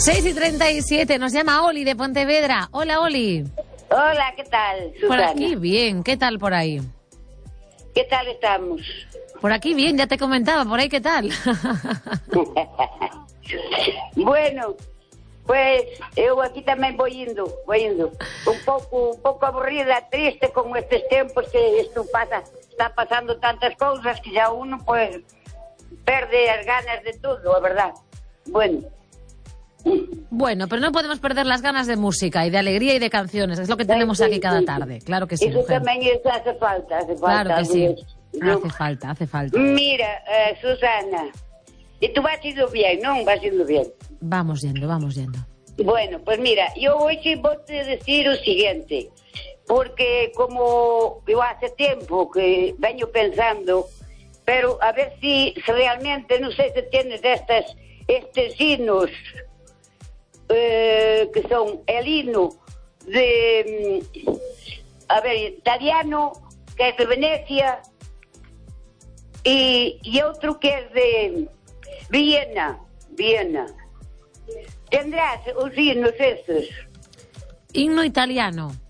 6:37, nos llama Oli de Pontevedra. Hola, Oli. Hola, ¿qué tal, Susana? Por aquí bien, ¿qué tal por ahí? ¿Qué tal estamos? Por aquí bien, ya te comentaba, por ahí ¿qué tal? Bueno, pues eu aquí tamén vou indo. Un pouco aburrida, triste con estes tempos que está pasando tantas cousas que xa uno pues perde as ganas de todo, a verdad. Bueno, pero no podemos perder las ganas de música y de alegría y de canciones, es lo que tenemos aquí cada tarde, claro que sí, Eso mujer. tamén hace falta. Claro que sí, ¿no? hace falta. Mira, Susana, e tú vas indo bien, non? Vas indo bien. Vamos yendo. Bueno, pues mira, yo hoy sí voy a decir lo siguiente, porque como yo hace tiempo que vengo pensando, pero a ver si realmente, no sé si tienes estes hinos, que son el hino de, italiano, que es de Venecia, y otro que es de Viena. ¿Tendrás os hinos esos? Himno italiano.